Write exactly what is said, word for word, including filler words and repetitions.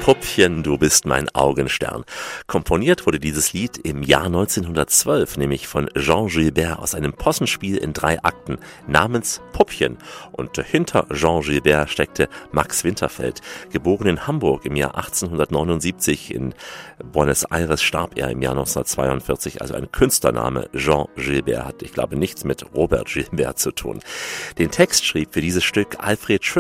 Puppchen, du bist mein Augenstern. Komponiert wurde dieses Lied im Jahr neunzehnhundertzwölf, nämlich von Jean Gilbert aus einem Possenspiel in drei Akten namens Puppchen. Und hinter Jean Gilbert steckte Max Winterfeld. Geboren in Hamburg im Jahr achtzehnhundertneunundsiebzig, in Buenos Aires starb er im Jahr neunzehnhundertzweiundvierzig, also ein Künstlername. Jean Gilbert hat, ich glaube, nichts mit Robert Gilbert zu tun. Den Text schrieb für dieses Stück Alfred Schön.